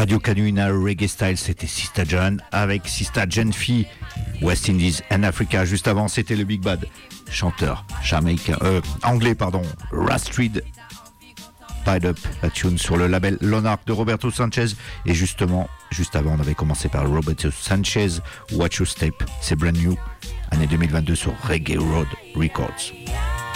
Radio Canuna Reggae Style, c'était Sista John avec Sista Genfi, West Indies and Africa. Juste avant, c'était le Big Bad, chanteur jamaïcain, anglais, Rastrid, Tied Up, la tune sur le label Lonark de Roberto Sanchez. Et justement, juste avant, on avait commencé par Roberto Sanchez, Watch Your Step, c'est brand new, année 2022 sur Reggae Road Records.